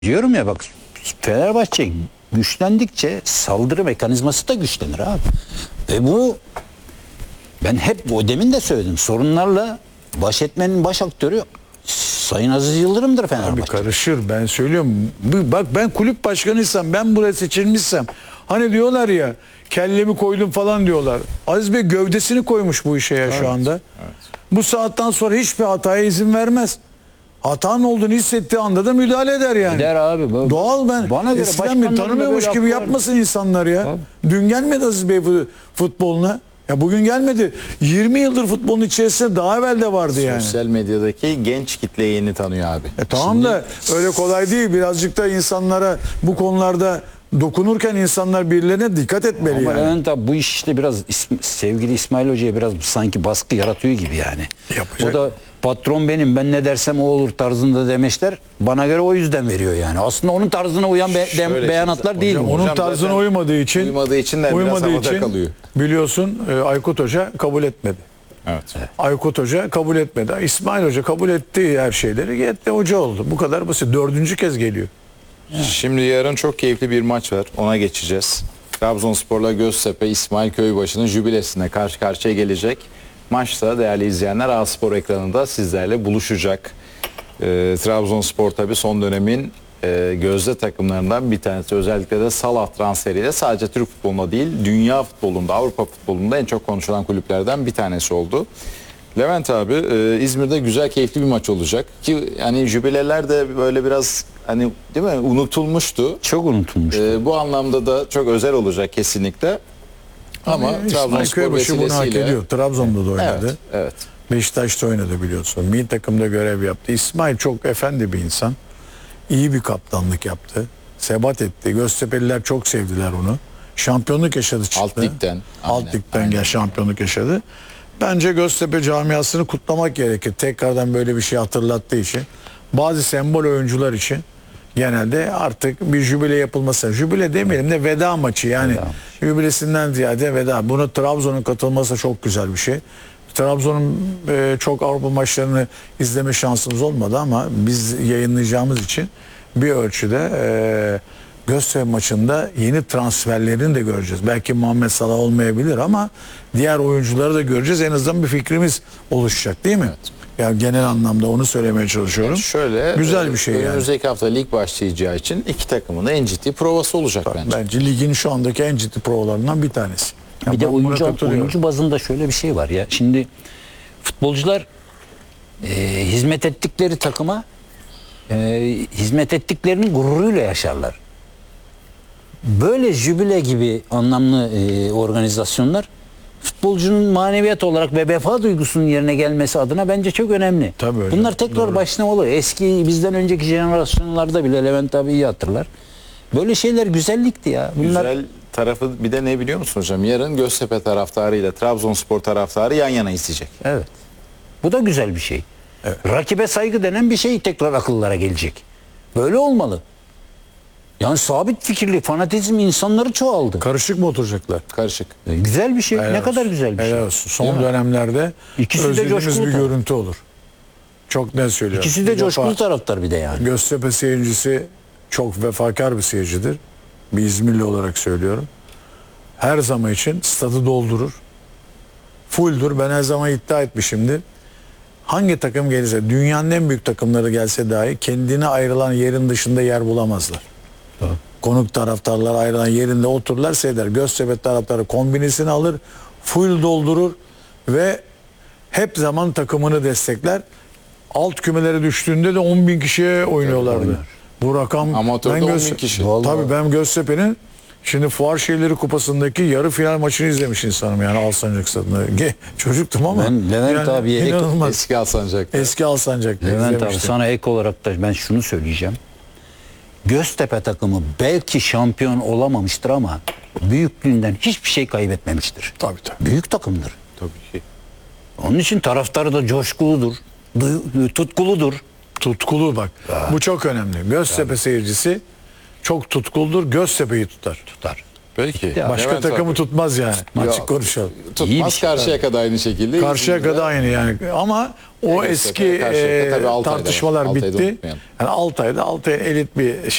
Diyorum ya bak, Fenerbahçe güçlendikçe saldırı mekanizması da güçlenir abi. Ve bu, ben hep o demin de söyledim, sorunlarla baş etmenin baş aktörü Sayın Aziz Yıldırım'dır Fenerbahçe. Abi karışır, ben söylüyorum. Bak, ben kulüp başkanıysam, ben buraya seçilmişsem, hani diyorlar ya kellemi koydum falan diyorlar. Aziz Bey gövdesini koymuş bu işe ya şu anda. Evet. Bu saatten sonra hiçbir hataya izin vermez. Hatanın olduğunu hissettiği anda da müdahale eder yani. Eder abi. Doğal, ben bana göre eskiden bir başkanların da tanımıyormuş böyle gibi hakkı var. yapmasın insanlar ya. Abi. Dün gelmedi Aziz Bey futboluna. Ya bugün gelmedi. 20 yıldır futbolun içerisinde daha evvel de vardı yani. Sosyal medyadaki genç kitle yeni tanıyor abi. Tamam da öyle kolay değil. Birazcık da insanlara bu konularda dokunurken insanlar birilerine dikkat etmeli Ama yani. Levent abi, bu iş işte biraz sevgili İsmail Hoca'ya biraz sanki baskı yaratıyor gibi yani. Yapacak. O da patron benim, ben ne dersem o olur tarzında demeçler. Bana göre o yüzden veriyor yani. Aslında onun tarzına uyan Şöyle beyanatlar şimdi, değil. hocam, mi? Onun tarzına zaten uymadığı için de biraz havada kalıyor. biliyorsun Aykut Hoca kabul etmedi. Evet. Aykut Hoca kabul etmedi. İsmail Hoca kabul ettiği her şeyleri yetti, hoca oldu. Bu kadar basit. 4. kez geliyor. Şimdi yarın çok keyifli bir maç var. Ona geçeceğiz. Trabzonspor'la Göztepe İsmail Köybaşı'nın jübilesine karşı karşıya gelecek. Maçta değerli izleyenler A-Spor ekranında sizlerle buluşacak. Trabzonspor tabii son dönemin gözde takımlarından bir tanesi. Özellikle de Salah transferiyle sadece Türk futbolunda değil, dünya futbolunda, Avrupa futbolunda en çok konuşulan kulüplerden bir tanesi oldu. Levent abi, İzmir'de güzel, keyifli bir maç olacak ki yani jübileler de böyle biraz hani değil mi unutulmuştu. Çok unutulmuş. Bu anlamda da çok özel olacak kesinlikle. Ama İsmail Trabzonspor Köybaşı bunu hak vesilesiyle ediyor. Trabzon'da da oynadı. evet, evet. Beşiktaş'ta oynadı biliyorsun. Milli takımda görev yaptı. İsmail çok efendi bir insan. İyi bir kaptanlık yaptı. Sebat etti. Göztepe'liler çok sevdiler onu. Şampiyonluk yaşadı çıktı. Alt ligden. Alt Aynen, ligden aynen. şampiyonluk yaşadı. Bence Göztepe camiasını kutlamak gerekir. Tekrardan böyle bir şey hatırlattığı için. Bazı sembol oyuncular için genelde artık bir jübile yapılması. Jübile demeyelim de veda maçı yani. Veda. Jübilesinden ziyade veda. Buna Trabzon'un katılması çok güzel bir şey. Trabzon'un çok Avrupa maçlarını izleme şansımız olmadı ama biz yayınlayacağımız için bir ölçüde Göztepe maçında yeni transferlerini de göreceğiz. Belki Muhammed Salah olmayabilir ama diğer oyuncuları da göreceğiz. En azından bir fikrimiz oluşacak değil mi? Evet. Yani genel anlamda onu söylemeye çalışıyorum. Şöyle Güzel bir şey yani. önümüzdeki hafta lig başlayacağı için iki takımın da en ciddi provası olacak bence. Bence ligin şu andaki en ciddi provalarından bir tanesi. Yani Bir de ben buna oyuncu, katılıyorum. oyuncu bazında şöyle bir şey var ya. Şimdi futbolcular hizmet ettikleri takıma hizmet ettiklerinin gururuyla yaşarlar. Böyle jübile gibi anlamlı organizasyonlar futbolcunun maneviyat olarak ve vefa duygusunun yerine gelmesi adına bence çok önemli. Tabii hocam, Bunlar tekrar doğru. başına olur. Eski bizden önceki jenerasyonlarda bile Levent abi iyi hatırlar. Böyle şeyler güzellikti ya. Bunlar Güzel tarafı bir de ne biliyor musun hocam? Yarın Göztepe taraftarı ile Trabzonspor taraftarı yan yana izleyecek. evet. Bu da güzel bir şey. Evet. Rakibe saygı denen bir şey tekrar akıllara gelecek. Böyle olmalı. Yani sabit fikirli fanatizm insanları çoğaldı. Karışık mı oturacaklar? Karışık. Güzel bir şey. Helal ne kadar olsun. güzel bir Helal şey. olsun. Son Değil mi? dönemlerde İkisi de özlediğimiz coşkulu bir tabii. görüntü olur. Çok net söylüyorum. İkisi de Bir coşkulu defa taraftar bir de yani. Göztepe seyircisi çok vefakar bir seyircidir. Bir İzmirli olarak söylüyorum. Her zaman için stadı doldurur. Fulldur. Ben her zaman iddia etmişimdir. Hangi takım gelirse, dünyanın en büyük takımları gelse dahi kendine ayrılan yerin dışında yer bulamazlar. Konuk taraftarlar ayrılan yerinde otururlar, seyreder. Göztepe taraftarı kombinesini alır, full doldurur ve hep zaman takımını destekler. Alt kümelere düştüğünde de 10.000 kişiye oynuyorlardı. Bu rakam Amatörde 10.000 kişi. Tabii ben Göztepe'nin şimdi Fuar Şehirleri Kupası'ndaki yarı final maçını izlemiş insanım yani Alsancak stadında. Çocuktum ama Ben Levent abiye inanılmaz. Eski Alsancak'ta. Eski Alsancak'ta Levent abi izlemiştim. sana ek olarak da ben şunu söyleyeceğim. Göztepe takımı belki şampiyon olamamıştır ama büyüklüğünden hiçbir şey kaybetmemiştir. Tabii. Büyük takımdır. Tabii ki. Onun için taraftarı da coşkuludur, tutkuludur. Tutkulu bak. Bu çok önemli. Göztepe seyircisi çok tutkuludur. Göztepe'yi tutar. Tutar. Peki. Ya, Başka Levent takımı abi. tutmaz yani. Açık Yok. konuşalım. İyi bir Tutmaz, şey. Karşıyaka'da aynı şekilde. Karşıyaka'da aynı yani. Ama o Göztepe, eski Karşıyaka tabii Altay'da var. tartışmalar Altay'da bitti. unutmayalım. Yani Altay'ın elit bir